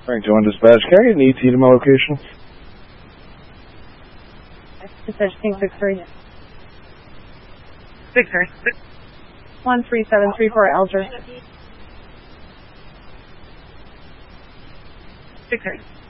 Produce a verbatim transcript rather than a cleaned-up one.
Frank Joe one Dispatch. Can I get an E T to my location? Dispatch King six three. six three. one three seven three four Alger. six three.